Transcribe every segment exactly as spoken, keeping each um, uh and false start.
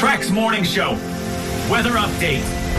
Trax Morning Show. Weather update.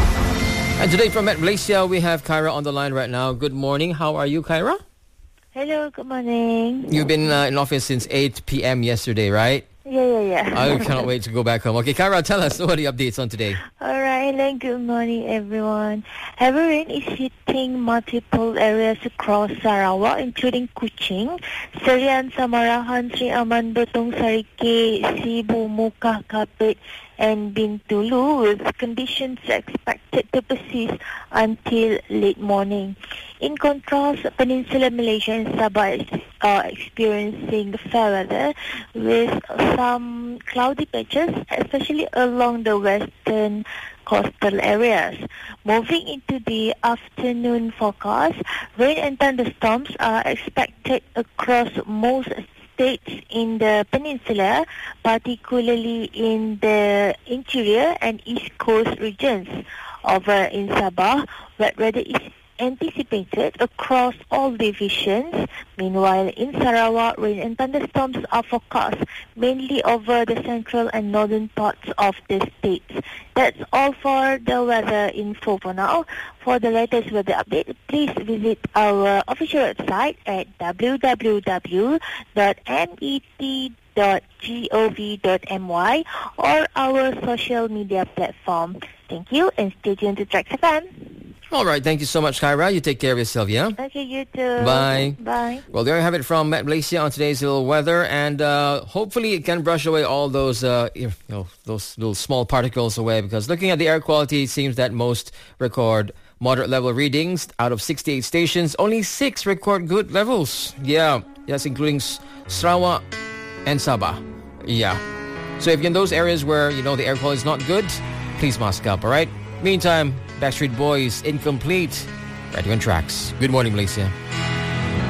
And today from Met Malaysia, we have Kyra on the line right now. Good morning. How are you, Kyra? Hello, good morning. You've been uh, in office since eight p.m. yesterday, right? Yeah, yeah, yeah. I cannot wait to go back home. Okay, Kyra, tell us, what are the updates on today? All right, and good morning, everyone. Heavy rain is hitting multiple areas across Sarawak, including Kuching, Serian, Samarahan, Sri Aman, Betong, Sarike, Sibu, Muka, Kapit, and Bintulu, with conditions expected to persist until late morning. In contrast, Peninsular Malaysia and Sabah is uh, experiencing fair weather with some cloudy patches, especially along the western coastal areas. Moving into the afternoon forecast, rain and thunderstorms are expected across most states in the peninsula, particularly in the interior and east coast regions. Over in Sabah, wet weather is anticipated across all divisions. Meanwhile, in Sarawak, rain and thunderstorms are forecast mainly over the central and northern parts of the states. That's all for the weather info for now. For the latest weather update, please visit our official website at w w w dot met dot gov dot my or our social media platform. Thank you, and stay tuned to Trax F M. All right, thank you so much, Kyra. You take care of yourself, yeah? Okay, you too. Bye. Bye. Well, there you have it from Met Malaysia on today's little weather, and uh, hopefully it can brush away all those, uh, you know, those little small particles away. Because looking at the air quality, it seems that most record moderate level readings out of sixty-eight stations. Only six record good levels. Yeah, yes, including Sarawak and Sabah. Yeah. So if you're in those areas where you know the air quality is not good, please mask up. All right. Meantime, Backstreet Boys, Incomplete, right here on Trax. Good morning, Malaysia.